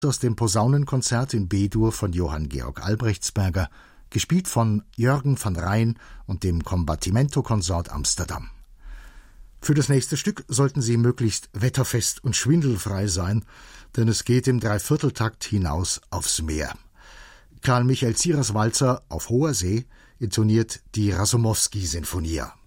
aus dem Posaunenkonzert in B-Dur von Johann Georg Albrechtsberger, gespielt von Jürgen van Rijn und dem Combattimento Consort Amsterdam. Für das nächste Stück sollten Sie möglichst wetterfest und schwindelfrei sein, denn es geht im Dreivierteltakt hinaus aufs Meer. Karl Michael Zierers Walzer auf hoher See intoniert die Rasumowski-Sinfonia.